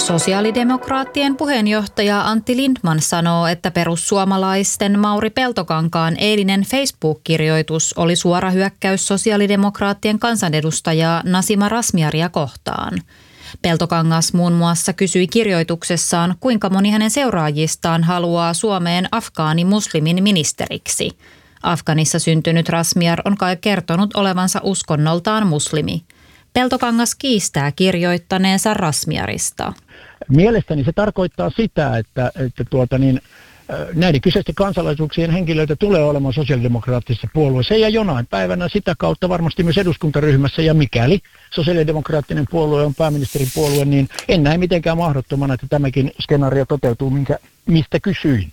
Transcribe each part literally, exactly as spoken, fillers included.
Sosiaalidemokraattien puheenjohtaja Antti Lindtman sanoo, että perussuomalaisten Mauri Peltokankaan eilinen Facebook-kirjoitus oli suora hyökkäys sosiaalidemokraattien kansanedustajaa Nasima Razmyaria kohtaan. Peltokangas muun muassa kysyi kirjoituksessaan, kuinka moni hänen seuraajistaan haluaa Suomeen afgaani-muslimin ministeriksi. Afganissa syntynyt Razmyar on kai kertonut olevansa uskonnoltaan muslimi. Peltokangas kiistää kirjoittaneensa Razmyarista. Mielestäni se tarkoittaa sitä, että, että tuota niin, näiden kyseisten kansalaisuuksien henkilöitä tulee olemaan sosiaalidemokraattisessa puolueessa ja jonain päivänä sitä kautta varmasti myös eduskuntaryhmässä. Ja mikäli sosiaalidemokraattinen puolue on pääministerin puolue, niin en näe mitenkään mahdottomana, että tämäkin skenaario toteutuu, minkä, mistä kysyin.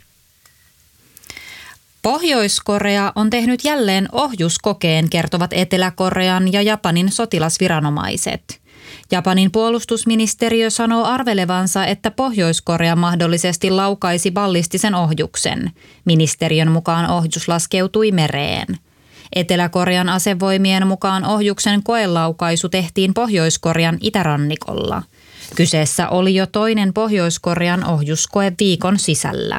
Pohjois-Korea on tehnyt jälleen ohjuskokeen, kertovat Etelä-Korean ja Japanin sotilasviranomaiset. Japanin puolustusministeriö sanoo arvelevansa, että Pohjois-Korea mahdollisesti laukaisi ballistisen ohjuksen. Ministeriön mukaan ohjus laskeutui mereen. Etelä-Korean asevoimien mukaan ohjuksen koelaukaisu tehtiin Pohjois-Korean itärannikolla. Kyseessä oli jo toinen Pohjois-Korean ohjuskoe viikon sisällä.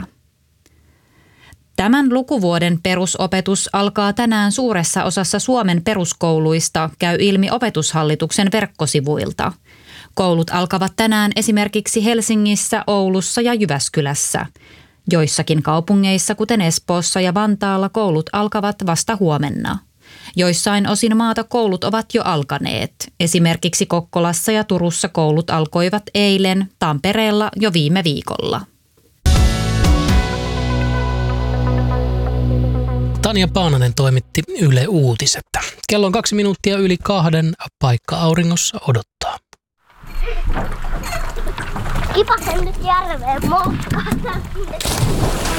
Tämän lukuvuoden perusopetus alkaa tänään suuressa osassa Suomen peruskouluista, käy ilmi Opetushallituksen verkkosivuilta. Koulut alkavat tänään esimerkiksi Helsingissä, Oulussa ja Jyväskylässä. Joissakin kaupungeissa, kuten Espoossa ja Vantaalla, koulut alkavat vasta huomenna. Joissain osin maata koulut ovat jo alkaneet. Esimerkiksi Kokkolassa ja Turussa koulut alkoivat eilen, Tampereella jo viime viikolla. Tanja Paananen toimitti Yle Uutiset. Kello on kaksi minuuttia yli kahden, paikka auringossa odottaa. Kipasen nyt järveen moukkaan.